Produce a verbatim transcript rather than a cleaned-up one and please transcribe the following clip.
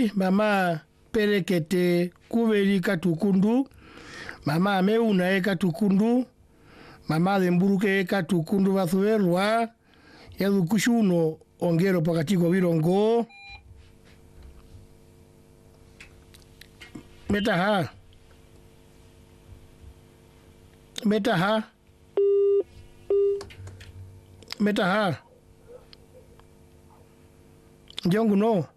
Kati mama perekete kuveri katukundu mama ameuna e katukundu mama lemburuke katukundu vathuerwa yadhukushuno ongero pakatiko virongo metaha metaha metaha jongu no